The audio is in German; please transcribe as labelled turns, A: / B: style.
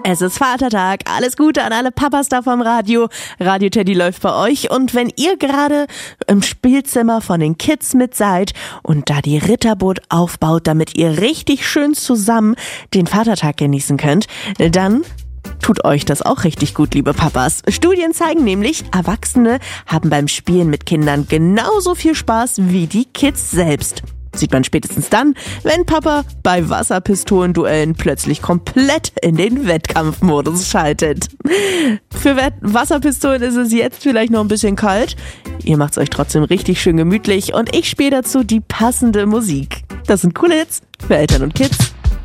A: Es ist Vatertag. Alles Gute an alle Papas da vom Radio. Radio Teddy läuft bei euch. Und wenn ihr gerade im Spielzimmer von den Kids mit seid und da die Ritterburg aufbaut, damit ihr richtig schön zusammen den Vatertag genießen könnt, dann tut euch das auch richtig gut, liebe Papas. Studien zeigen nämlich, Erwachsene haben beim Spielen mit Kindern genauso viel Spaß wie die Kids selbst. Sieht man spätestens dann, wenn Papa bei Wasserpistolenduellen plötzlich komplett in den Wettkampfmodus schaltet. Für Wasserpistolen ist es jetzt vielleicht noch ein bisschen kalt. Ihr macht's euch trotzdem richtig schön gemütlich und ich spiele dazu die passende Musik. Das sind coole Hits für Eltern und Kids.